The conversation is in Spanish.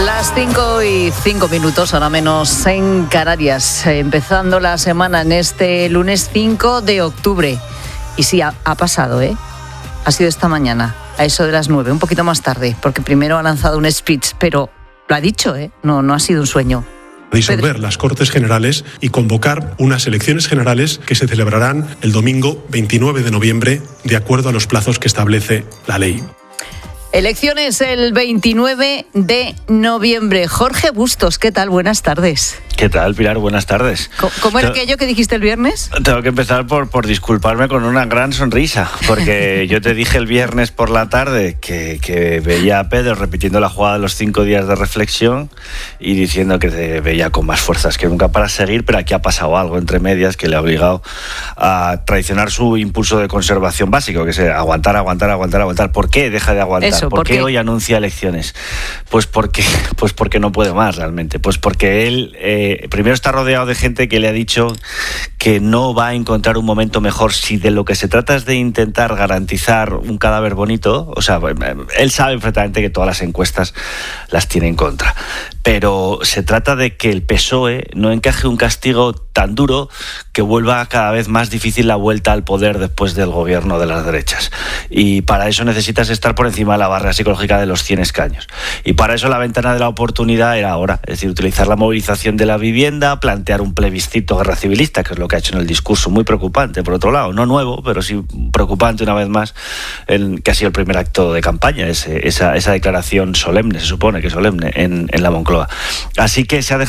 Las 5:05, ahora menos en Canarias, empezando la semana en este lunes 5 de octubre. Y sí, ha pasado, ha sido esta mañana, a eso de las 9, un poquito más tarde, porque primero ha lanzado un speech, pero lo ha dicho, no ha sido un sueño. Disolver las Cortes Generales y convocar unas elecciones generales que se celebrarán el domingo 29 de noviembre, de acuerdo a los plazos que establece la ley. Elecciones el 29 de noviembre. Jorge Bustos, ¿qué tal? Buenas tardes. ¿Qué tal, Pilar? Buenas tardes. ¿Cómo era aquello que dijiste el viernes? Tengo que empezar por disculparme con una gran sonrisa, porque yo te dije el viernes por la tarde que veía a Pedro repitiendo la jugada de los 5 días de reflexión y diciendo que te veía con más fuerzas que nunca para seguir, pero aquí ha pasado algo entre medias que le ha obligado a traicionar su impulso de conservación básico, que es aguantar. ¿Por qué deja de aguantar? ¿Por qué hoy anuncia elecciones? Pues porque no puede más realmente. Pues porque él primero está rodeado de gente que le ha dicho que no va a encontrar un momento mejor si de lo que se trata es de intentar garantizar un cadáver bonito. O sea, él sabe perfectamente que todas las encuestas las tiene en contra. Pero se trata de que el PSOE no encaje un castigo tan duro que vuelva cada vez más difícil la vuelta al poder después del gobierno de las derechas. Y para eso necesitas estar por encima de la barrera psicológica de los 100 escaños. Y para eso la ventana de la oportunidad era ahora. Es decir, utilizar la movilización de la vivienda, plantear un plebiscito guerra civilista, que es lo que ha hecho en el discurso, muy preocupante, por otro lado, no nuevo, pero sí preocupante una vez más, que ha sido el primer acto de campaña, esa declaración solemne, se supone que solemne, en la Moncloa. Así que se ha